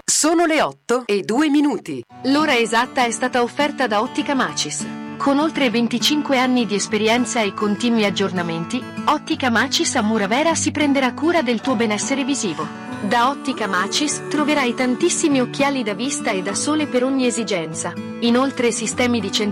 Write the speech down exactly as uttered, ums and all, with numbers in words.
Sono le otto e due minuti. L'ora esatta è stata offerta da Ottica Macis. Con oltre venticinque anni di esperienza e continui aggiornamenti, Ottica Macis a Muravera si prenderà cura del tuo benessere visivo. Da Ottica Macis troverai tantissimi occhiali da vista e da sole per ogni esigenza. Inoltre sistemi di centrale